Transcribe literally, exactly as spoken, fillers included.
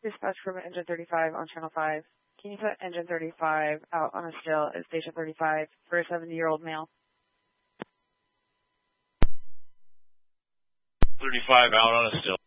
Dispatch from Engine thirty-five on Channel five. Can you put Engine thirty-five out on a still at Station thirty-five for a seventy-year-old male? thirty-five out on a still.